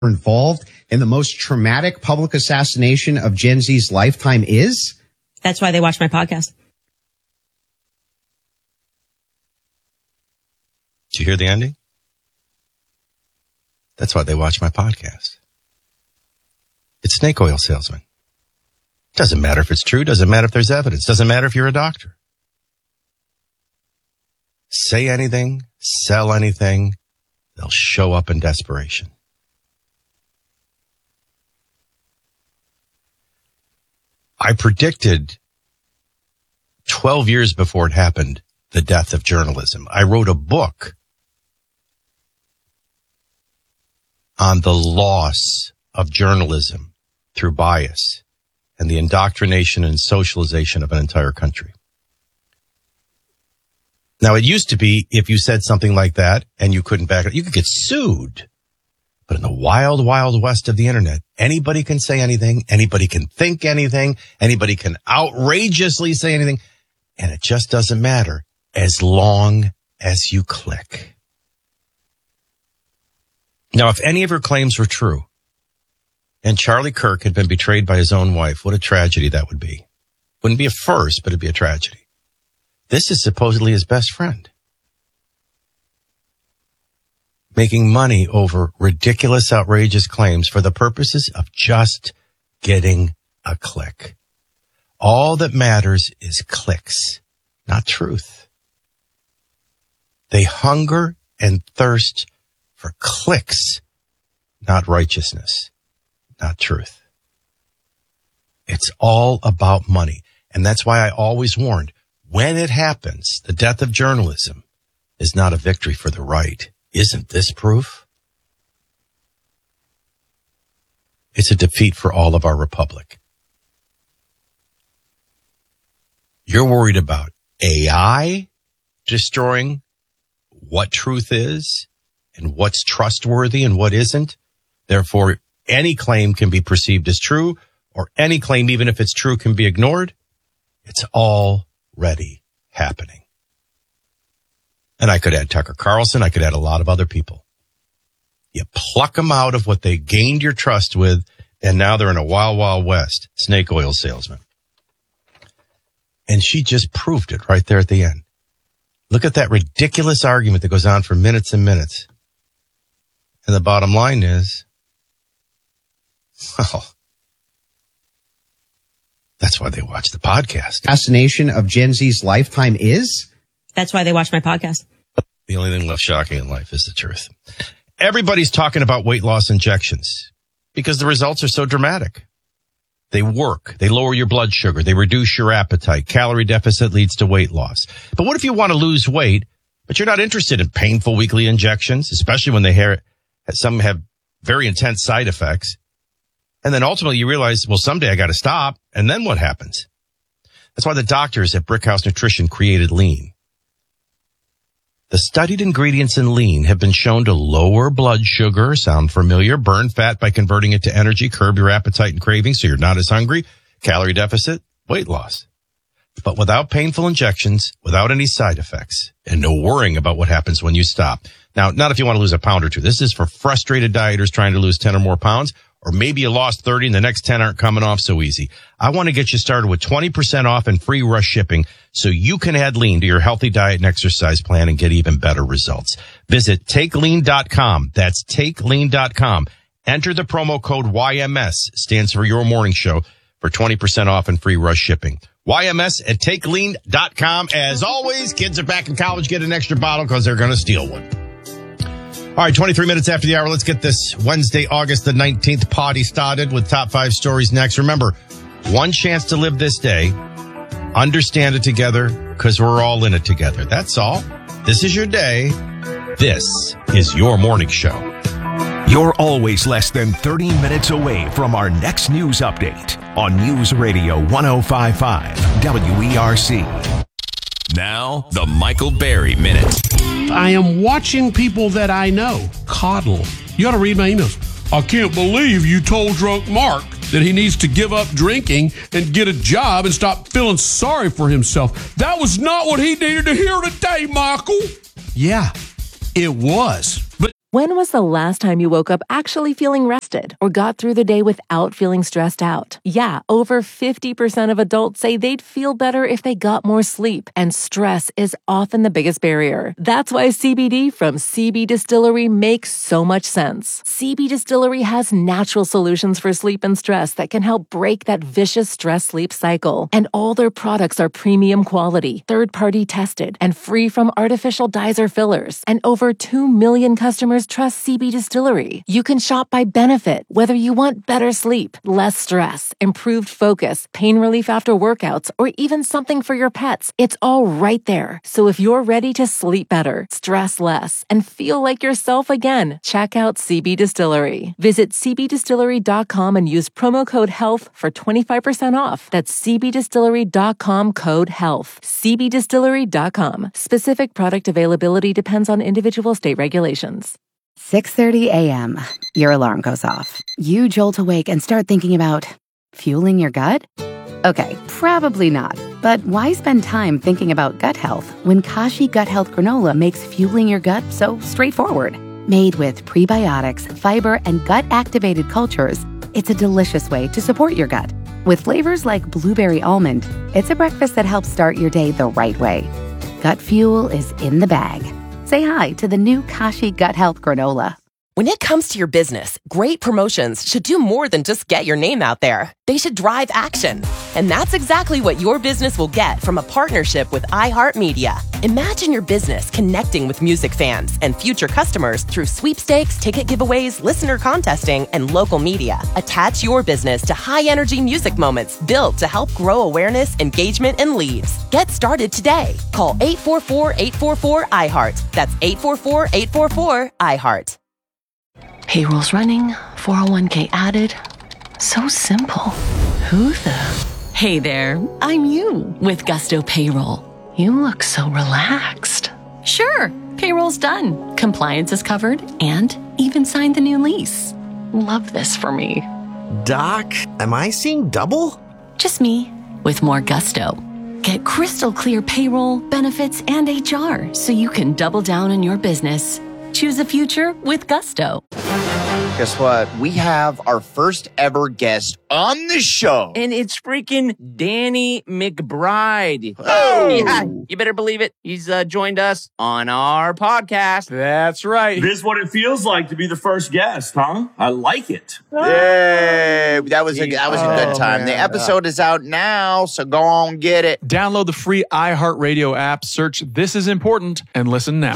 involved in the most traumatic public assassination of Gen Z's lifetime is? That's why they watch my podcast. Did you hear the ending? That's why they watch my podcast. It's Snake Oil Salesman. Doesn't matter if it's true. Doesn't matter if there's evidence. Doesn't matter if you're a doctor. Say anything, sell anything, they'll show up in desperation. I predicted 12 years before it happened, the death of journalism. I wrote a book on the loss of journalism through bias and the indoctrination and socialization of an entire country. Now, it used to be if you said something like that and you couldn't back it, you could get sued. But in the wild, wild west of the internet, anybody can say anything, anybody can think anything, anybody can outrageously say anything, and it just doesn't matter as long as you click. Now, if any of her claims were true, and Charlie Kirk had been betrayed by his own wife, what a tragedy that would be. Wouldn't be a first, but it'd be a tragedy. This is supposedly his best friend. Making money over ridiculous, outrageous claims for the purposes of just getting a click. All that matters is clicks, not truth. They hunger and thirst for clicks, not righteousness, not truth. It's all about money. And that's why I always warned, when it happens, the death of journalism is not a victory for the right. Isn't this proof? It's a defeat for all of our republic. You're worried about AI destroying what truth is and what's trustworthy and what isn't. Therefore, any claim can be perceived as true, or any claim, even if it's true, can be ignored. It's already happening. And I could add Tucker Carlson. I could add a lot of other people. You pluck them out of what they gained your trust with, and now they're in a wild, wild west. Snake oil salesman. And she just proved it right there at the end. Look at that ridiculous argument that goes on for minutes and minutes. And the bottom line is, well, that's why they watch the podcast. Assassination of Gen Z's lifetime is? That's why they watch my podcast. The only thing left shocking in life is the truth. Everybody's talking about weight loss injections because the results are so dramatic. They work. They lower your blood sugar. They reduce your appetite. Calorie deficit leads to weight loss. But what if you want to lose weight, but you're not interested in painful weekly injections, especially when some have very intense side effects? And then ultimately you realize, well, someday I got to stop. And then what happens? That's why the doctors at Brickhouse Nutrition created Lean. The studied ingredients in Lean have been shown to lower blood sugar, sound familiar, burn fat by converting it to energy, curb your appetite and cravings so you're not as hungry, calorie deficit, weight loss. But without painful injections, without any side effects, and no worrying about what happens when you stop. Now, not if you want to lose a pound or two. This is for frustrated dieters trying to lose 10 or more pounds, or maybe you lost 30 and the next 10 aren't coming off so easy. I want to get you started with 20% off and free rush shipping so you can add Lean to your healthy diet and exercise plan and get even better results. Visit TakeLean.com. That's TakeLean.com. Enter the promo code YMS, stands for Your Morning Show, for 20% off and free rush shipping. YMS at TakeLean.com. As always, kids are back in college, get an extra bottle because they're going to steal one. All right, 23 minutes after the hour. Let's get this Wednesday, August the 19th party started with top 5 stories next. Remember, one chance to live this day. Understand it together because we're all in it together. That's all. This is your day. This is Your Morning Show. You're always less than 30 minutes away from our next news update on News Radio 1055 WERC. Now, the Michael Berry Minute. I am watching people that I know coddle. You ought to read my emails. I can't believe you told drunk Mark that he needs to give up drinking and get a job and stop feeling sorry for himself. That was not what he needed to hear today, Michael. Yeah, it was. But When was the last time you woke up actually feeling rested or got through the day without feeling stressed out? Yeah, over 50% of adults say they'd feel better if they got more sleep, and stress is often the biggest barrier. That's why CBD from CB Distillery makes so much sense. CB Distillery has natural solutions for sleep and stress that can help break that vicious stress-sleep cycle. And all their products are premium quality, third-party tested, and free from artificial dyes or fillers. And over 2 million customers trust CB Distillery. You can shop by benefit, whether you want better sleep, less stress, improved focus, pain relief after workouts, or even something for your pets. It's all right there. So if you're ready to sleep better, stress less, and feel like yourself again, check out CB Distillery. Visit cbdistillery.com and use promo code HEALTH for 25% off. That's cbdistillery.com, code HEALTH. cbdistillery.com. Specific product availability depends on individual state regulations. 6:30 a.m. Your alarm goes off. You jolt awake and start thinking about fueling your gut? Okay, probably not. But why spend time thinking about gut health when Kashi Gut Health Granola makes fueling your gut so straightforward? Made with prebiotics, fiber, and gut-activated cultures, it's a delicious way to support your gut. With flavors like blueberry almond, it's a breakfast that helps start your day the right way. Gut fuel is in the bag. Say hi to the new Kashi Gut Health Granola. When it comes to your business, great promotions should do more than just get your name out there. They should drive action. And that's exactly what your business will get from a partnership with iHeartMedia. Imagine your business connecting with music fans and future customers through sweepstakes, ticket giveaways, listener contesting, and local media. Attach your business to high-energy music moments built to help grow awareness, engagement, and leads. Get started today. Call 844-844-iHeart. That's 844-844-iHeart. Payroll's running, 401k added. So simple. Who the? Hey there, I'm you with Gusto Payroll. You look so relaxed. Sure, payroll's done. Compliance is covered and even signed the new lease. Love this for me. Doc, am I seeing double? Just me with more Gusto. Get crystal clear payroll, benefits, and HR so you can double down on your business. Choose a future with Gusto. Guess what? We have our first ever guest on the show. And it's freaking Danny McBride. Oh! Yeah, you better believe it. He's joined us on our podcast. That's right. This is what it feels like to be the first guest, huh? I like it. Yay! That was a good time. Man. The episode is out now, so go on get it. Download the free iHeartRadio app, search This Is Important, and listen now.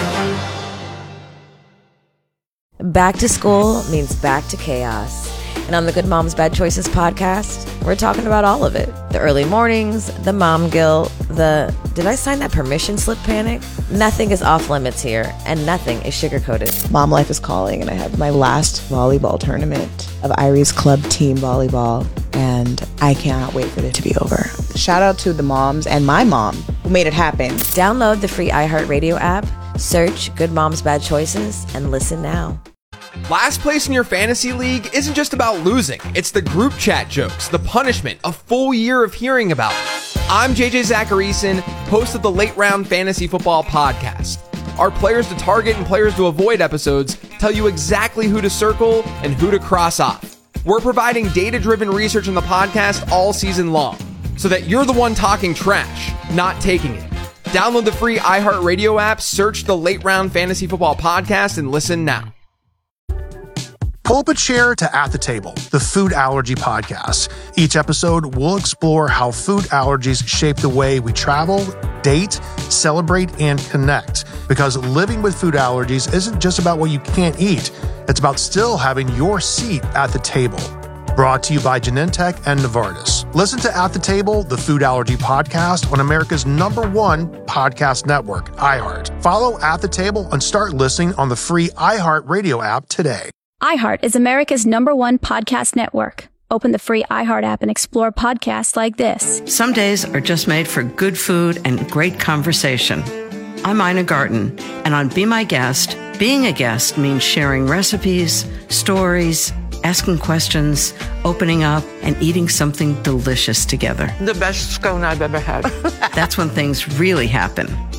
Back to school means back to chaos. And on the Good Moms Bad Choices podcast, we're talking about all of it. The early mornings, the mom guilt, the did I sign that permission slip panic? Nothing is off limits here, and nothing is sugar-coated. Mom life is calling, and I have my last volleyball tournament of Irie's Club Team Volleyball, and I cannot wait for it to be over. Shout out to the moms and my mom who made it happen. Download the free iHeartRadio app, search Good Moms Bad Choices, and listen now. Last place in your fantasy league isn't just about losing. It's the group chat jokes, the punishment, a full year of hearing about it. I'm JJ Zacharyson, host of the Late Round Fantasy Football Podcast. Our players to target and players to avoid episodes tell you exactly who to circle and who to cross off. We're providing data-driven research in the podcast all season long, so that you're the one talking trash, not taking it. Download the free iHeartRadio app, search the Late Round Fantasy Football Podcast, and listen now. Pull up a chair to At the Table, the food allergy podcast. Each episode, we'll explore how food allergies shape the way we travel, date, celebrate, and connect. Because living with food allergies isn't just about what you can't eat. It's about still having your seat at the table. Brought to you by Genentech and Novartis. Listen to At the Table, the food allergy podcast on America's #1 podcast network, iHeart. Follow At the Table and start listening on the free iHeart Radio app today. iHeart is America's #1 podcast network. Open the free iHeart app and explore podcasts like this. Some days are just made for good food and great conversation. I'm Ina Garten, and on Be My Guest, being a guest means sharing recipes, stories, asking questions, opening up, and eating something delicious together. The best scone I've ever had. That's when things really happen.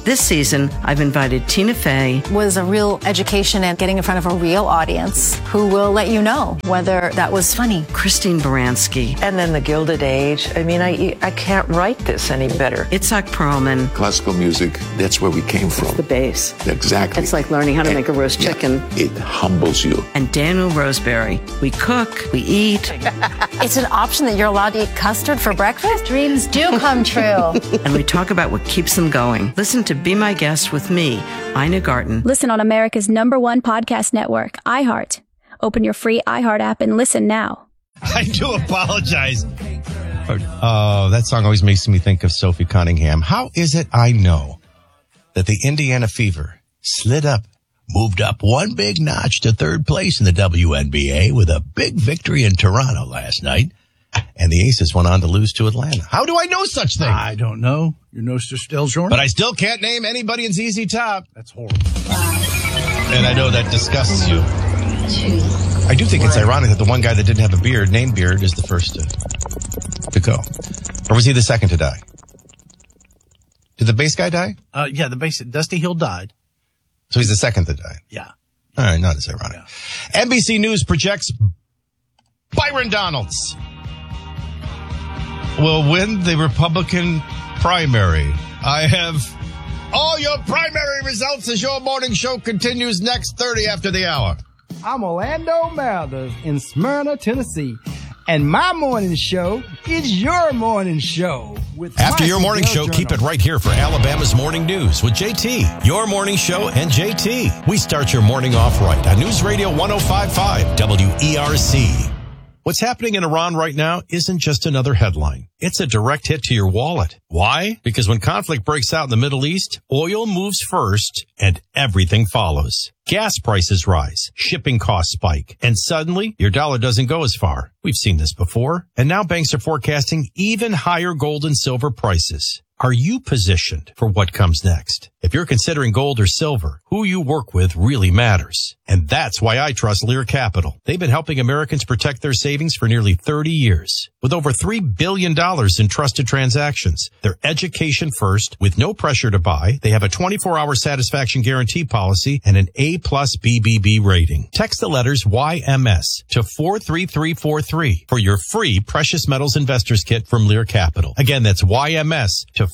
This season, I've invited Tina Fey. Was a real education and getting in front of a real audience who will let you know whether that was funny. Christine Baranski. And then the Gilded Age. I mean, I can't write this any better. Itzhak Perlman. Classical music, that's where we came from. It's the base. Exactly. It's like learning how to make a roast chicken. It humbles you. And Daniel Roseberry. We cook, we eat. It's an option that you're allowed to eat custard for breakfast? Dreams do come true. And we talk about what keeps them going. Listen to Be My Guest with me, Ina Garten. Listen on America's #1 podcast network, iHeart. Open your free iHeart app and listen now. I do apologize. Oh, that song always makes me think of Sophie Cunningham. How is it I know that the Indiana Fever moved up one big notch to third place in the WNBA with a big victory in Toronto last night, and the Aces went on to lose to Atlanta? How do I know such things? I don't know. Your nose is still short. But I still can't name anybody in ZZ Top. That's horrible. And I know that disgusts you. I do think it's ironic that the one guy that didn't have a beard, named Beard, is the first to go. Or was he the second to die? Did the bass guy die? Yeah, the bass, Dusty Hill died. So he's the second to die? Yeah. All right, not as ironic. Yeah. NBC News projects Byron Donalds will win the Republican primary. I have all your primary results as your morning show continues next 30 after the hour. I'm Orlando Mathers in Smyrna, Tennessee. And my morning show is your morning show. After your morning show, keep it right here for Alabama's Morning News with JT. Your morning show and JT. We start your morning off right on News Radio 105.5 WERC. What's happening in Iran right now isn't just another headline. It's a direct hit to your wallet. Why? Because when conflict breaks out in the Middle East, oil moves first and everything follows. Gas prices rise, shipping costs spike, and suddenly your dollar doesn't go as far. We've seen this before. And now banks are forecasting even higher gold and silver prices. Are you positioned for what comes next? If you're considering gold or silver, who you work with really matters. And that's why I trust Lear Capital. They've been helping Americans protect their savings for nearly 30 years. With over $3 billion in trusted transactions, they're education first with no pressure to buy. They have a 24-hour satisfaction guarantee policy and an A+ BBB rating. Text the letters YMS to 43343 for your free Precious Metals Investors Kit from Lear Capital. Again, that's YMS to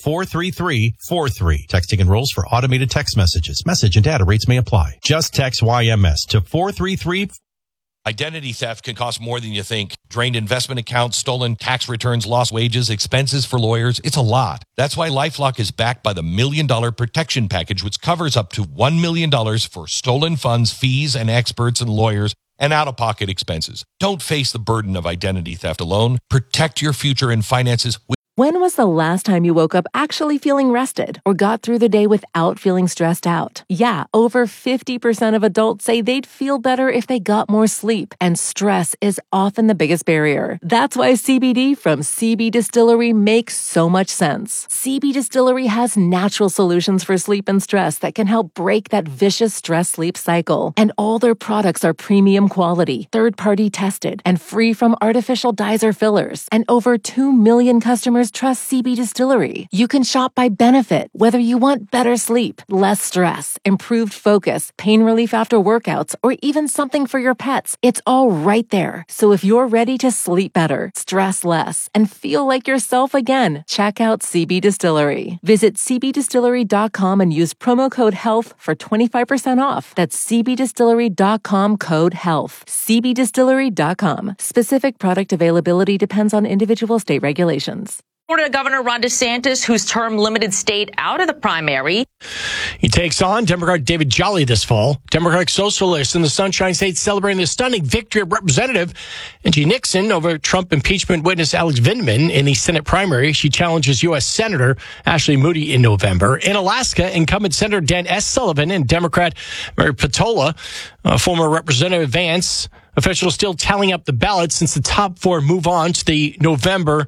43343. Texting enrolls for automated text messages. Message and data rates may apply. Just text YMS to 43343. Identity theft can cost more than you think. Drained investment accounts, stolen tax returns, lost wages, expenses for lawyers. It's a lot. That's why LifeLock is backed by the $1 Million Protection Package, which covers up to $1 million for stolen funds, fees, and experts and lawyers and out-of-pocket expenses. Don't face the burden of identity theft alone. Protect your future and finances. When was the last time you woke up actually feeling rested or got through the day without feeling stressed out? Yeah, over 50% of adults say they'd feel better if they got more sleep, and stress is often the biggest barrier. That's why CBD from CB Distillery makes so much sense. CB Distillery has natural solutions for sleep and stress that can help break that vicious stress-sleep cycle. And all their products are premium quality, third-party tested, and free from artificial dyes or fillers. And over 2 million customers trust CB Distillery. You can shop by benefit, whether you want better sleep, less stress, improved focus, pain relief after workouts, or even something for your pets. It's all right there. So if you're ready to sleep better, stress less, and feel like yourself again, check out CB Distillery. Visit cbdistillery.com and use promo code HEALTH for 25% off. That's cbdistillery.com code HEALTH. cbdistillery.com. Specific product availability depends on individual state regulations. Florida Governor Ron DeSantis, whose term limited state out of the primary. He takes on Democrat David Jolly this fall. Democratic Socialists in the Sunshine State celebrating the stunning victory of Representative Angie Nixon over Trump impeachment witness Alex Vindman in the Senate primary. She challenges U.S. Senator Ashley Moody in November. In Alaska, incumbent Senator Dan S. Sullivan and Democrat Mary Patola, former Representative Vance. Officials still tallying up the ballots since the top four move on to the November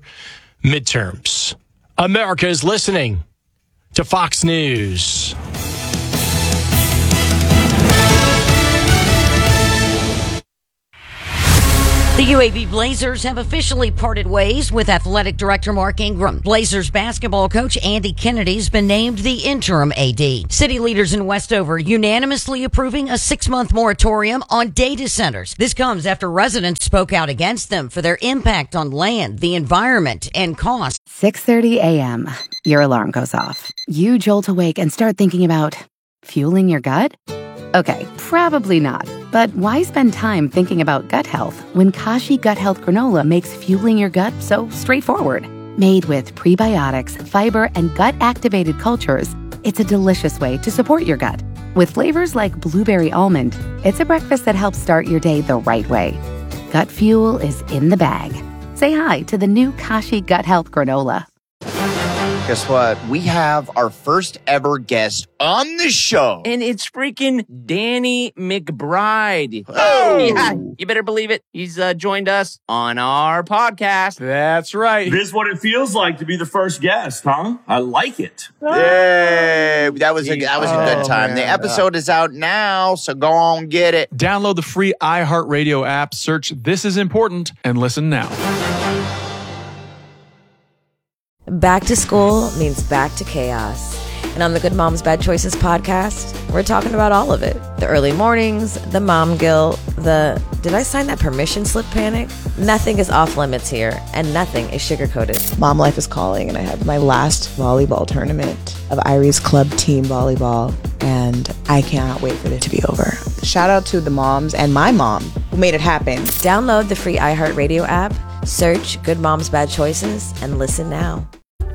midterms. America is listening to Fox News. The UAB Blazers have officially parted ways with athletic director Mark Ingram. Blazers basketball coach Andy Kennedy has been named the interim AD. City leaders in Westover unanimously approving a 6-month moratorium on data centers. This comes after residents spoke out against them for their impact on land, the environment, and cost. 6:30 a.m. Your alarm goes off. You jolt awake and start thinking about fueling your gut? Okay, probably not. But why spend time thinking about gut health when Kashi Gut Health Granola makes fueling your gut so straightforward? Made with prebiotics, fiber, and gut-activated cultures, it's a delicious way to support your gut. With flavors like blueberry almond, it's a breakfast that helps start your day the right way. Gut fuel is in the bag. Say hi to the new Kashi Gut Health Granola. Guess what? We have our first ever guest on the show. And it's freaking Danny McBride. Oh! Yeah, you better believe it. He's joined us on our podcast. That's right. This is what it feels like to be the first guest, huh? I like it. Yay! That was a good time. Man. The episode is out now, so go on get it. Download the free iHeartRadio app, search This Is Important, and listen now. Back to school means back to chaos. And on the Good Moms Bad Choices podcast, we're talking about all of it. The early mornings, the mom guilt, the did I sign that permission slip panic? Nothing is off limits here, and nothing is sugar-coated. Mom life is calling, and I have my last volleyball tournament of Iris Club Team Volleyball, and I cannot wait for it to be over. Shout out to the moms and my mom who made it happen. Download the free iHeartRadio app, search Good Moms Bad Choices, and listen now.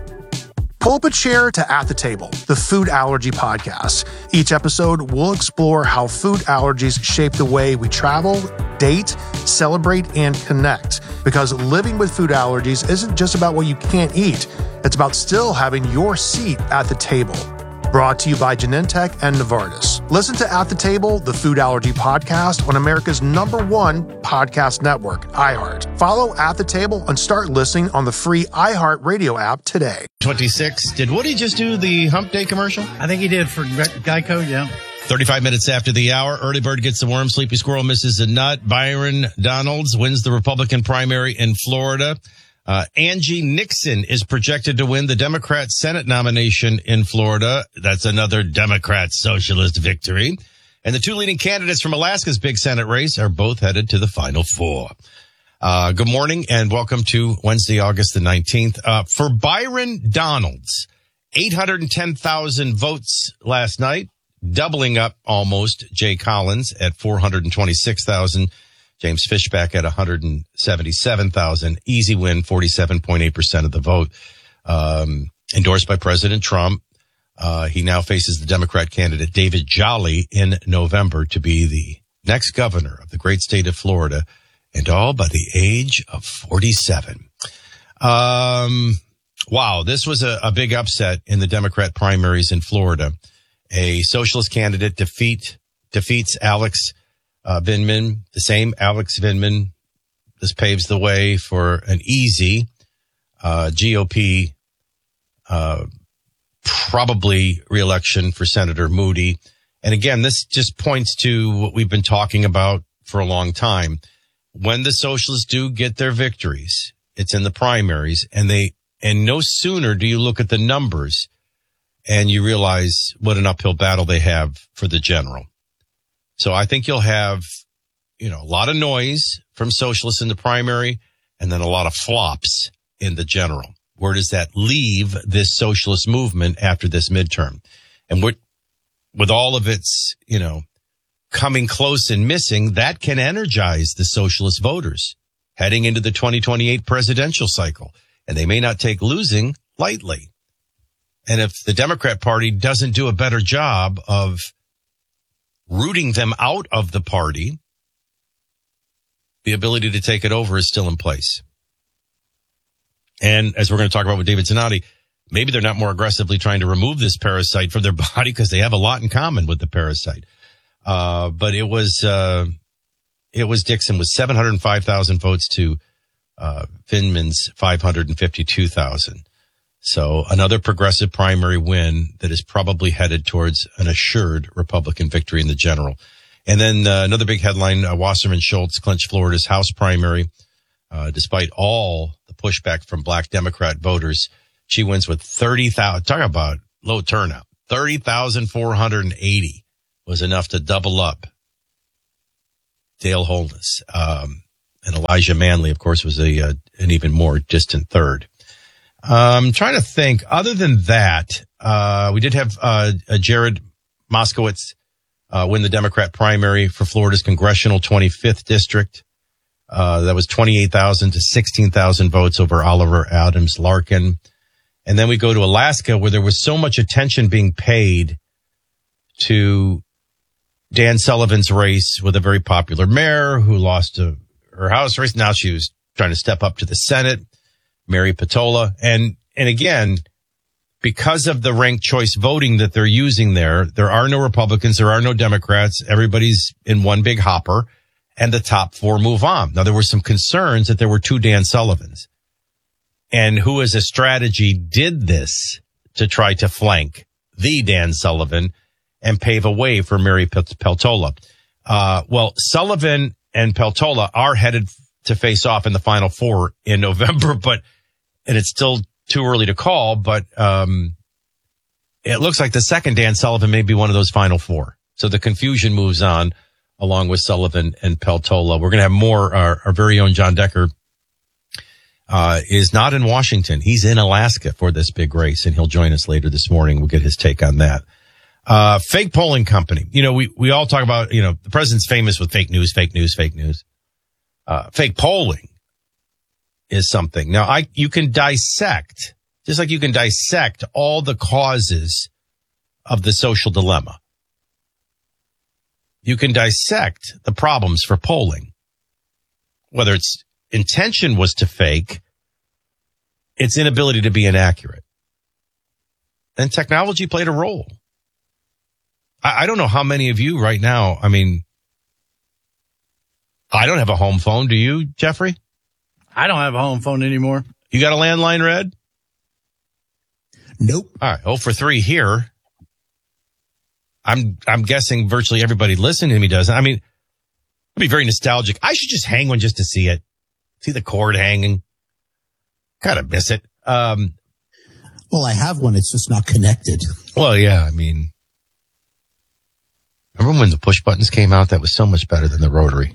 Pull up a chair to At the Table, the food allergy podcast. Each episode, we'll explore how food allergies shape the way we travel, date, celebrate, and connect. Because living with food allergies isn't just about what you can't eat. It's about still having your seat at the table. Brought to you by Genentech and Novartis. Listen to At the Table, the food allergy podcast on America's #1 podcast network, iHeart. Follow At the Table and start listening on the free iHeart Radio app today. 26. Did Woody just do the Hump Day commercial? I think he did for Geico, yeah. 35 minutes after the hour, early bird gets the worm, sleepy squirrel misses a nut. Byron Donalds wins the Republican primary in Florida. Angie Nixon is projected to win the Democrat Senate nomination in Florida. That's another Democrat socialist victory. And the two leading candidates from Alaska's big Senate race are both headed to the Final Four. Good morning and welcome to Wednesday, August the 19th. For Byron Donalds, 810,000 votes last night, doubling up almost Jay Collins at 426,000. James Fishback at 177,000. Easy win, 47.8% of the vote. Endorsed by President Trump. He now faces the Democrat candidate David Jolly in November to be the next governor of the great state of Florida, and all by the age of 47. Wow, this was a big upset in the Democrat primaries in Florida. A socialist candidate defeats Alex Vindman, the same Alex Vindman. This paves the way for an easy GOP probably reelection for Senator Moody. And again, this just points to what we've been talking about for a long time. When the socialists do get their victories, it's in the primaries, and no sooner do you look at the numbers and you realize what an uphill battle they have for the general. So I think you'll have, a lot of noise from socialists in the primary and then a lot of flops in the general. Where does that leave this socialist movement after this midterm? And with all of its, coming close and missing, that can energize the socialist voters heading into the 2028 presidential cycle. And they may not take losing lightly. And if the Democrat Party doesn't do a better job of rooting them out of the party, the ability to take it over is still in place. And as we're going to talk about with David Zanotti, maybe they're not more aggressively trying to remove this parasite from their body because they have a lot in common with the parasite. But it was Dixon with 705,000 votes to Vindman's 552,000. So another progressive primary win that is probably headed towards an assured Republican victory in the general. And then another big headline, Wasserman Schultz clinched Florida's House primary. Despite all the pushback from black Democrat voters, she wins with 30,000. Talk about low turnout. 30,480 was enough to double up Dale Holness. And Elijah Manley, of course, was an even more distant third. I'm trying to think. Other than that, we did have Jared Moskowitz win the Democrat primary for Florida's congressional 25th district. That was 28,000 to 16,000 votes over Oliver Adams Larkin. And then we go to Alaska, where there was so much attention being paid to Dan Sullivan's race with a very popular mayor who lost her House race. Now she was trying to step up to the Senate, Mary Patola. And again, because of the ranked choice voting that they're using there are no Republicans, there are no Democrats. Everybody's in one big hopper, and the top four move on. Now, there were some concerns that there were two Dan Sullivans, and who as a strategy did this to try to flank the Dan Sullivan and pave a way for Mary Peltola. Well, Sullivan and Peltola are headed to face off in the Final Four in November, and it's still too early to call, but it looks like the second Dan Sullivan may be one of those Final Four. So the confusion moves on along with Sullivan and Peltola. We're going to have more. Our very own John Decker is not in Washington. He's in Alaska for this big race, and he'll join us later this morning. We'll get his take on that. Fake polling company. We all talk about, the president's famous with fake news. Fake polling is something. Now, you can dissect, just like you can dissect all the causes of the social dilemma. You can dissect the problems for polling, whether its intention was to fake, its inability to be inaccurate. And technology played a role. I don't know how many of you right now, I don't have a home phone. Do you, Jeffrey? I don't have a home phone anymore. You got a landline, Red? Nope. All right. 0 for 3 here. I'm guessing virtually everybody listening to me doesn't. I'd be very nostalgic. I should just hang one just to see it. See the cord hanging. Kind of miss it. Well, I have one. It's just not connected. Well, yeah. Remember when the push buttons came out? That was so much better than the rotary.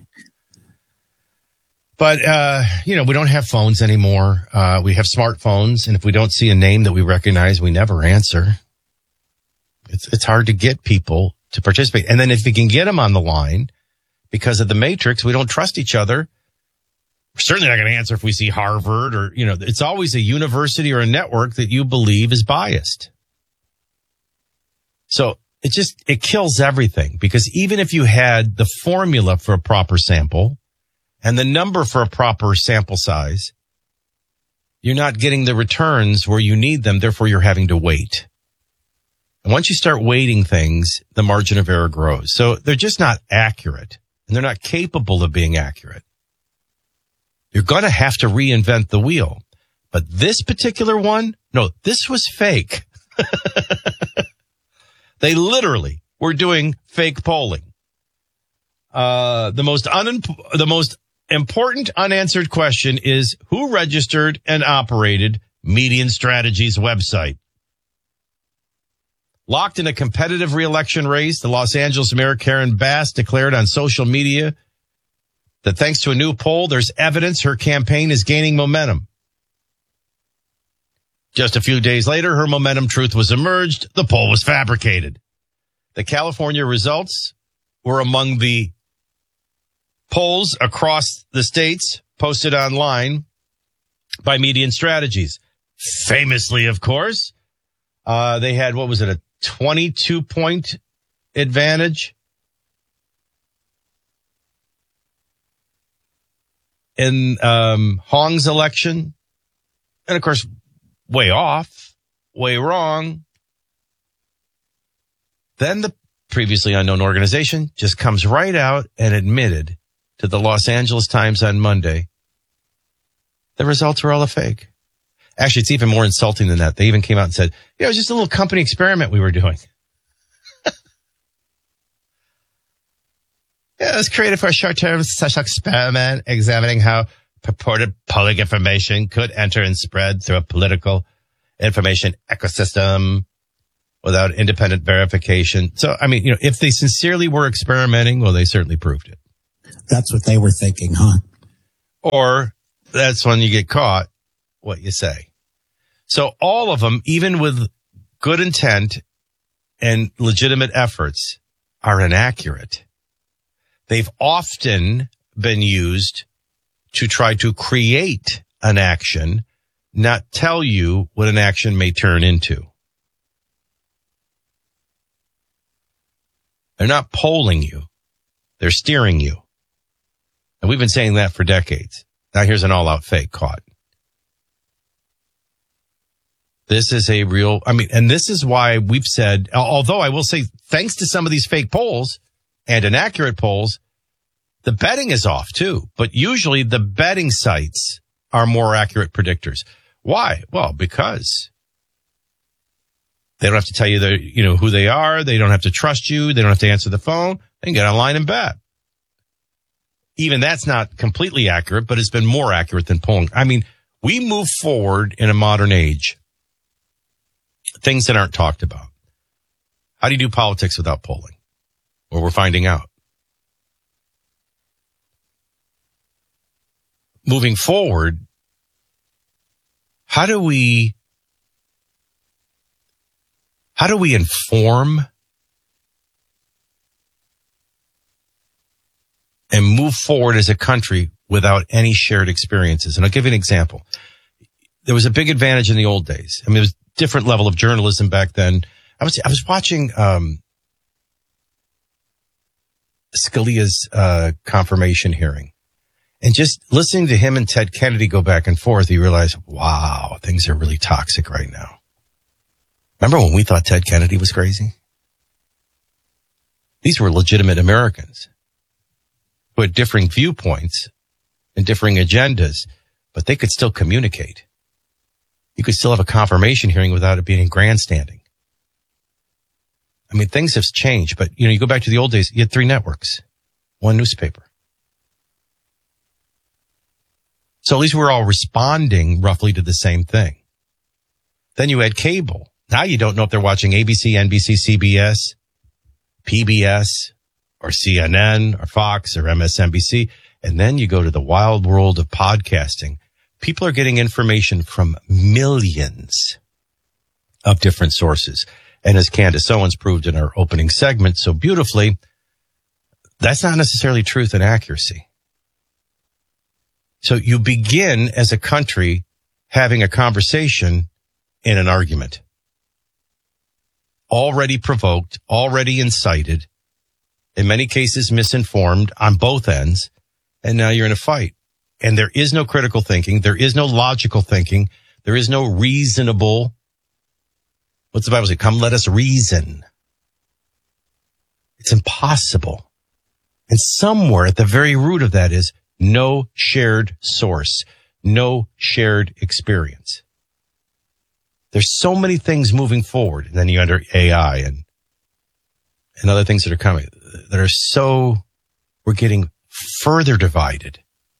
But, we don't have phones anymore. We have smartphones. And if we don't see a name that we recognize, we never answer. It's hard to get people to participate. And then if we can get them on the line because of the matrix, we don't trust each other. We're certainly not going to answer if we see Harvard or, it's always a university or a network that you believe is biased. So it kills everything, because even if you had the formula for a proper sample and the number for a proper sample size, you're not getting the returns where you need them. Therefore, you're having to wait. And once you start weighting things, the margin of error grows. So they're just not accurate, and they're not capable of being accurate. You're going to have to reinvent the wheel. But this particular one, no, this was fake. They literally were doing fake polling. The most important unanswered question is, who registered and operated Median Strategies website? Locked in a competitive re-election race, the Los Angeles Mayor Karen Bass declared on social media that thanks to a new poll, there's evidence her campaign is gaining momentum. Just a few days later, her momentum truth was emerged. The poll was fabricated. The California results were among the polls across the states posted online by Median Strategies. Famously, of course, they had, a 22-point advantage in Hong's election. And, of course, way off, way wrong. Then the previously unknown organization just comes right out and admitted to the Los Angeles Times on Monday the results were all a fake. Actually, it's even more insulting than that. They even came out and said, it was just a little company experiment we were doing. Yeah, it was created for a short-term social experiment examining how purported public information could enter and spread through a political information ecosystem without independent verification. So, I mean, if they sincerely were experimenting, well, they certainly proved it. That's what they were thinking, huh? Or that's when you get caught, what you say. So all of them, even with good intent and legitimate efforts, are inaccurate. They've often been used to try to create an action, not tell you what an action may turn into. They're not polling you. They're steering you. And we've been saying that for decades. Now here's an all-out fake caught. This is a real, and this is why we've said, although I will say, thanks to some of these fake polls and inaccurate polls, the betting is off too. But usually the betting sites are more accurate predictors. Why? Well, because they don't have to tell you who they are. They don't have to trust you. They don't have to answer the phone. They can get online and bet. Even that's not completely accurate, but it's been more accurate than polling. I mean, we move forward in a modern age. Things that aren't talked about. How do you do politics without polling? Well, we're finding out. Moving forward, how do we inform and move forward as a country without any shared experiences? And I'll give you an example. There was a big advantage in the old days. I mean, it was a different level of journalism back then. I was watching Scalia's confirmation hearing, and just listening to him and Ted Kennedy go back and forth, you realize, wow, things are really toxic right now. Remember when we thought Ted Kennedy was crazy? These were legitimate Americans who had differing viewpoints and differing agendas, but they could still communicate. You could still have a confirmation hearing without it being grandstanding. I mean, things have changed, but you go back to the old days, you had 3 networks, 1 newspaper. So at least we're all responding roughly to the same thing. Then you had cable. Now you don't know if they're watching ABC, NBC, CBS, PBS, or CNN, or Fox, or MSNBC. And then you go to the wild world of podcasting. People are getting information from millions of different sources. And as Candace Owens proved in our opening segment so beautifully, that's not necessarily truth and accuracy. So you begin as a country having a conversation in an argument. Already provoked, already incited, in many cases misinformed on both ends, and now you're in a fight. And there is no critical thinking. There is no logical thinking. There is no reasonable. What's the Bible say? Come, let us reason. It's impossible. And somewhere at the very root of that is no shared source, no shared experience. There's so many things moving forward. And then you enter AI and other things that are coming that are so, we're getting further divided.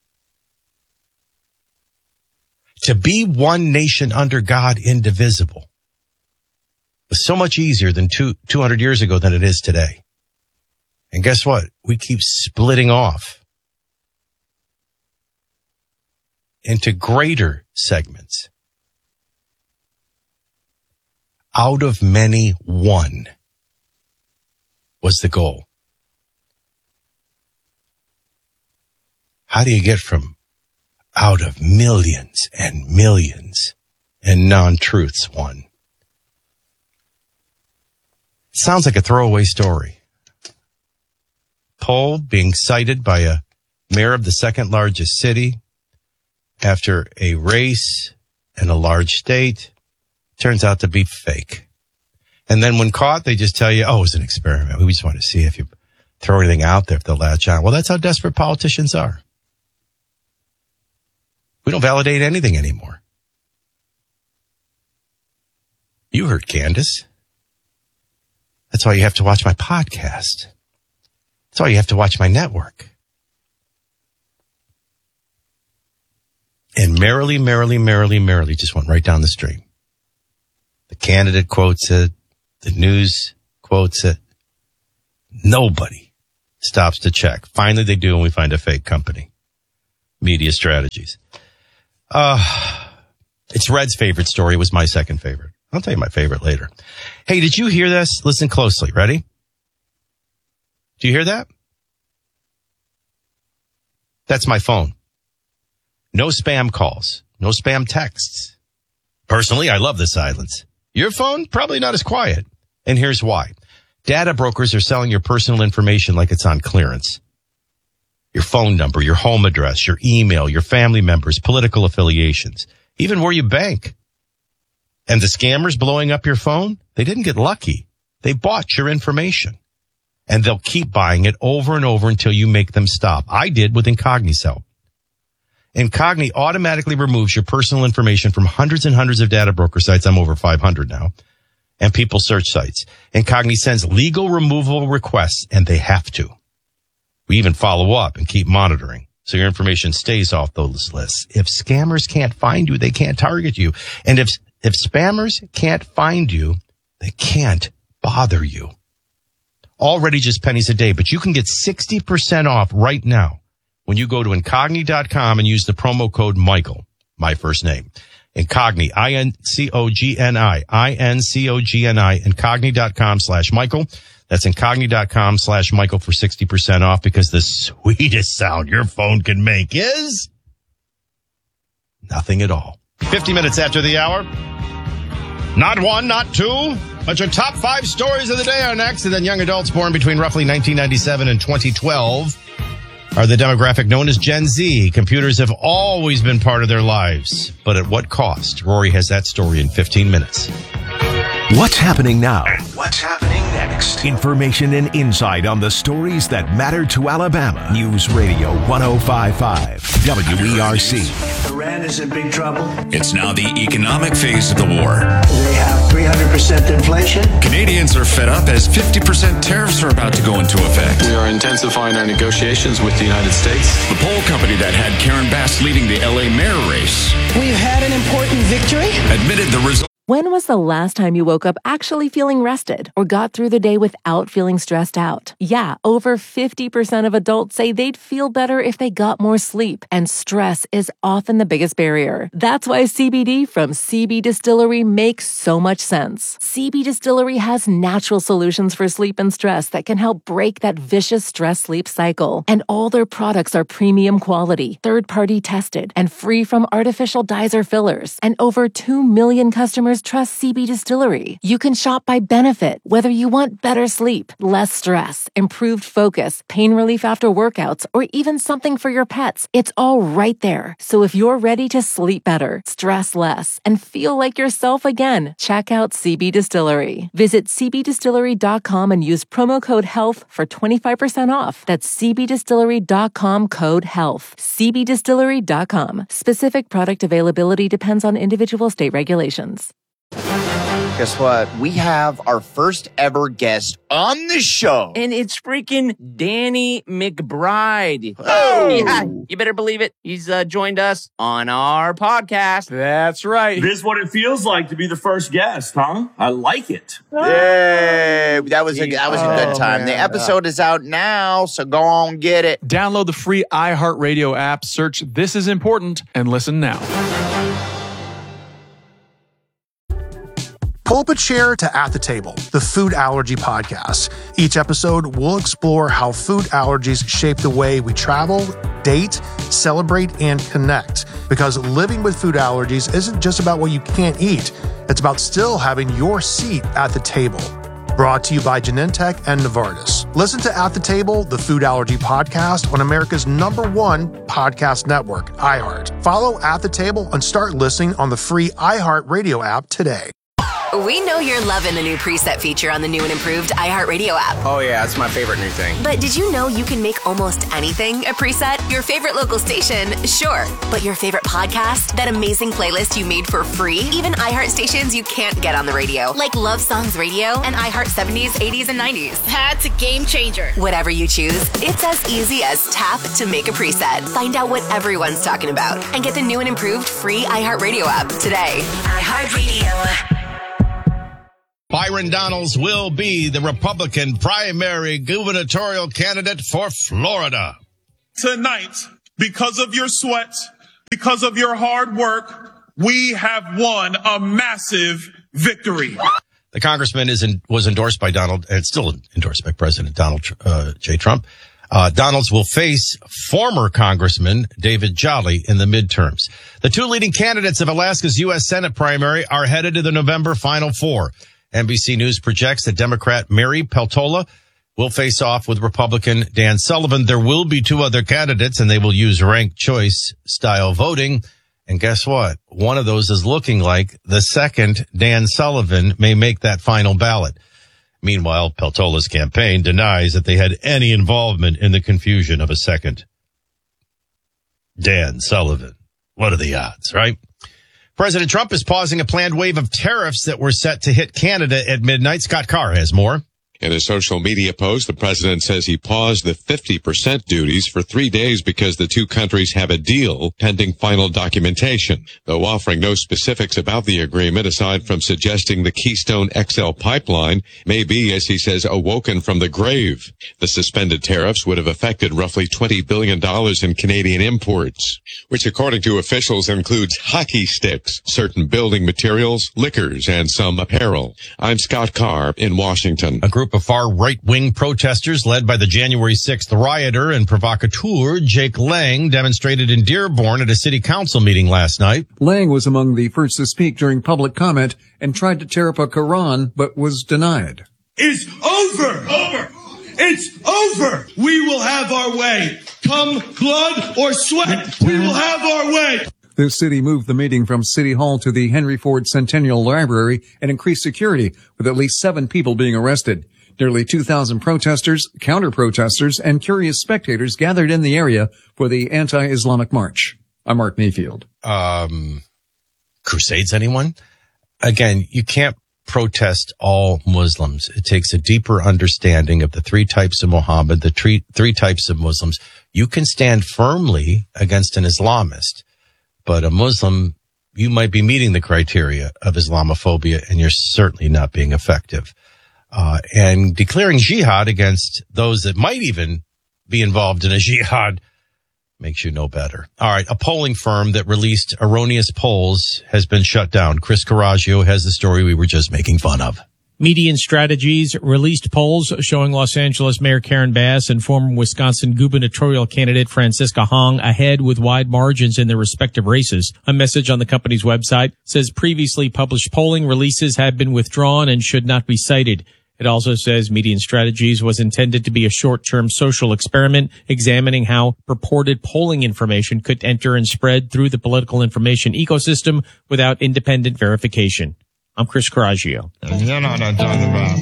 To be one nation under God, indivisible, was so much easier than 200 years ago than it is today. And guess what? We keep splitting off into greater segments. Out of many, one was the goal. How do you get from out of millions and millions and non-truths one? Sounds like a throwaway story. Poll being cited by a mayor of the second largest city after a race in a large state turns out to be fake. And then when caught, they just tell you, oh, it was an experiment. We just want to see if you throw anything out there, if they'll latch on. Well, that's how desperate politicians are. We don't validate anything anymore. You heard Candace. That's why you have to watch my podcast. That's why you have to watch my network. And merrily just went right down the stream. The candidate quotes it. The news quotes it. Nobody stops to check. Finally, they do, and we find a fake company. Media Strategies. It's Red's favorite story. It was my second favorite. I'll tell you my favorite later. Hey, did you hear this? Listen closely. Ready? Do you hear that? That's my phone. No spam calls. No spam texts. Personally, I love the silence. Your phone? Probably not as quiet. And here's why. Data brokers are selling your personal information like it's on clearance. Your phone number, your home address, your email, your family members, political affiliations, even where you bank. And the scammers blowing up your phone, they didn't get lucky. They bought your information. And they'll keep buying it over and over until you make them stop. I did with Incognicel. Incogni automatically removes your personal information from hundreds and hundreds of data broker sites. I'm over 500 now. And people search sites. Incogni sends legal removal requests, and they have to. We even follow up and keep monitoring, so your information stays off those lists. If scammers can't find you, they can't target you. And if spammers can't find you, they can't bother you. Already just pennies a day, but you can get 60% off right now when you go to Incogni.com and use the promo code Michael, my first name. Incogni, I-N-C-O-G-N-I, I-N-C-O-G-N-I, Incogni.com/Michael. That's Incogni.com/Michael for 60% off, because the sweetest sound your phone can make is nothing at all. 50 minutes after the hour. Not one, not two, but your top 5 stories of the day are next. And then young adults born between roughly 1997 and 2012 are the demographic known as Gen Z. Computers have always been part of their lives, but at what cost? Rory has that story in 15 minutes. What's happening now? And what's happening next? Information and insight on the stories that matter to Alabama. News Radio 105.5 WERC. Iran is in big trouble. It's now the economic phase of the war. They have 300% inflation. Canadians are fed up as 50% tariffs are about to go into effect. We are intensifying our negotiations with the United States. The poll company that had Karen Bass leading the LA mayor race. We've had an important victory. Admitted the result. When was the last time you woke up actually feeling rested or got through the day without feeling stressed out? Yeah, over 50% of adults say they'd feel better if they got more sleep, and stress is often the biggest barrier. That's why CBD from CB Distillery makes so much sense. CB Distillery has natural solutions for sleep and stress that can help break that vicious stress-sleep cycle. And all their products are premium quality, third-party tested, and free from artificial dyes or fillers. And over 2 million customers trust CB Distillery. You can shop by benefit, whether you want better sleep, less stress, improved focus, pain relief after workouts, or even something for your pets. It's all right there. So if you're ready to sleep better, stress less, and feel like yourself again, check out CB Distillery. Visit cbdistillery.com and use promo code HEALTH for 25% off. That's cbdistillery.com, code HEALTH. cbdistillery.com. Specific product availability depends on individual state regulations. Guess what? We have our first ever guest on the show. And it's freaking Danny McBride. Oh! Yeah, you better believe it. He's joined us on our podcast. That's right. This is what it feels like to be the first guest, huh? I like it. Yay! That was a good time. Man. The episode is out now, so go on get it. Download the free iHeartRadio app, search This Is Important, and listen now. Pull up a chair to At the Table, the food allergy podcast. Each episode, we'll explore how food allergies shape the way we travel, date, celebrate, and connect. Because living with food allergies isn't just about what you can't eat. It's about still having your seat at the table. Brought to you by Genentech and Novartis. Listen to At the Table, the food allergy podcast on America's #1 podcast network, iHeart. Follow At the Table and start listening on the free iHeartRadio app today. We know you're loving the new preset feature on the new and improved iHeartRadio app. Oh, yeah, that's my favorite new thing. But did you know you can make almost anything a preset? Your favorite local station, sure. But your favorite podcast? That amazing playlist you made for free? Even iHeart stations you can't get on the radio, like Love Songs Radio and iHeart 70s, 80s, and 90s. That's a game changer. Whatever you choose, it's as easy as tap to make a preset. Find out what everyone's talking about and get the new and improved free iHeartRadio app today. iHeartRadio. Byron Donalds will be the Republican primary gubernatorial candidate for Florida. Tonight, because of your sweat, because of your hard work, we have won a massive victory. The congressman was endorsed by Donald, and still endorsed by President Donald J. Trump. Donalds will face former Congressman David Jolly in the midterms. The two leading candidates of Alaska's U.S. Senate primary are headed to the November Final Four. NBC News projects that Democrat Mary Peltola will face off with Republican Dan Sullivan. There will be two other candidates, and they will use ranked choice style voting. And guess what? One of those is looking like the second Dan Sullivan may make that final ballot. Meanwhile, Peltola's campaign denies that they had any involvement in the confusion of a second Dan Sullivan. What are the odds, right? President Trump is pausing a planned wave of tariffs that were set to hit Canada at midnight. Scott Carr has more. In a social media post, the president says he paused the 50% duties for 3 days because the two countries have a deal pending final documentation, though offering no specifics about the agreement aside from suggesting the Keystone XL pipeline may be, as he says, awoken from the grave. The suspended tariffs would have affected roughly $20 billion in Canadian imports, which according to officials includes hockey sticks, certain building materials, liquors, and some apparel. I'm Scott Carr in Washington. A group of far right-wing protesters led by the January 6th rioter and provocateur Jake Lang demonstrated in Dearborn at a city council meeting last night. Lang was among the first to speak during public comment and tried to tear up a Quran, but was denied. It's over! It's over! We will have our way. Come blood or sweat, we will have our way. The city moved the meeting from City Hall to the Henry Ford Centennial Library and increased security, with at least 7 people being arrested. Nearly 2,000 protesters, counter-protesters, and curious spectators gathered in the area for the anti-Islamic march. I'm Mark Mayfield. Crusades, anyone? Again, you can't protest all Muslims. It takes a deeper understanding of the 3 types of Muhammad, the three types of Muslims. You can stand firmly against an Islamist, but a Muslim, you might be meeting the criteria of Islamophobia, and you're certainly not being effective. And declaring jihad against those that might even be involved in a jihad makes you know better. All right. A polling firm that released erroneous polls has been shut down. Chris Coraggio has the story we were just making fun of. Median Strategies released polls showing Los Angeles Mayor Karen Bass and former Wisconsin gubernatorial candidate Francisca Hong ahead with wide margins in their respective races. A message on the company's website says previously published polling releases have been withdrawn and should not be cited. It also says Median Strategies was intended to be a short-term social experiment examining how purported polling information could enter and spread through the political information ecosystem without independent verification. I'm Chris Coraggio. You know what I'm talking about.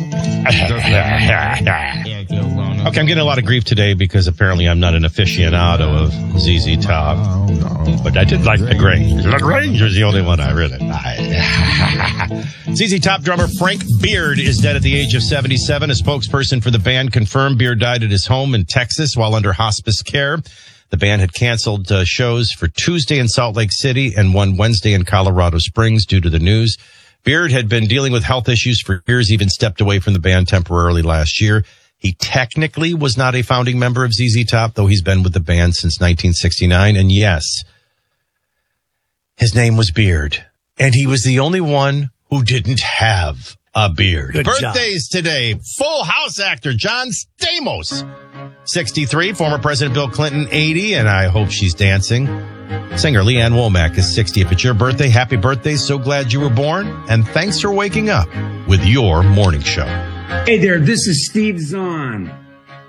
Okay, I'm getting a lot of grief today because apparently I'm not an aficionado of ZZ Top. But I did like LaGrange. LaGrange was the only one I really liked. ZZ Top drummer Frank Beard is dead at the age of 77. A spokesperson for the band confirmed Beard died at his home in Texas while under hospice care. The band had canceled shows for Tuesday in Salt Lake City and one Wednesday in Colorado Springs due to the news. Beard had been dealing with health issues for years, even stepped away from the band temporarily last year. He technically was not a founding member of ZZ Top, though he's been with the band since 1969. And yes, his name was Beard. And he was the only one who didn't have a beard. Good Birthdays today. Full House actor John Stamos, 63. Former President Bill Clinton, 80. And I hope she's dancing. Singer Leanne Womack is 60. If it's your birthday, happy birthday. So glad you were born. And thanks for waking up with your morning show. Hey there, this is Steve Zahn.